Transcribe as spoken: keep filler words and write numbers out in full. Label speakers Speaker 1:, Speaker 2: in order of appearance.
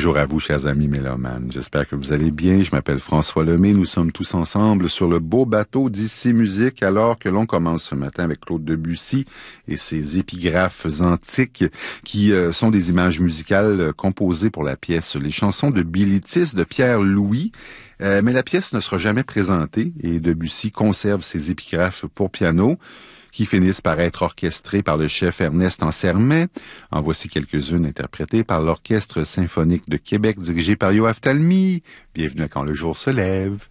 Speaker 1: Bonjour à vous, chers amis mélomanes. J'espère que vous allez bien. Je m'appelle François Lemay. Nous sommes tous ensemble sur le beau bateau d'Ici Musique, alors que l'on commence ce matin avec Claude Debussy et ses épigraphes antiques qui euh, sont des images musicales composées pour la pièce Les chansons de Bilitis de Pierre Louis. Euh, mais la pièce ne sera jamais présentée et Debussy conserve ses épigraphes pour piano, qui finissent par être orchestrées par le chef Ernest Ansermet. En voici quelques-unes interprétées par l'Orchestre symphonique de Québec dirigé par Yoav Talmy. Bienvenue à Quand le jour se lève.